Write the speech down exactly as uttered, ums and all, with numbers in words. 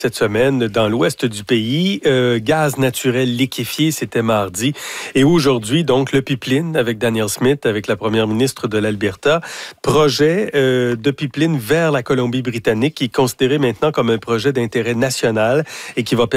cette semaine dans l'ouest du pays. Euh, gaz naturel liquéfié, c'était mardi. Et aujourd'hui, donc, le pipeline avec Danielle Smith, avec la première ministre de l'Alberta. Projet euh, de pipeline vers la Colombie-Britannique qui est considéré maintenant comme un projet d'intérêt national et qui va permettre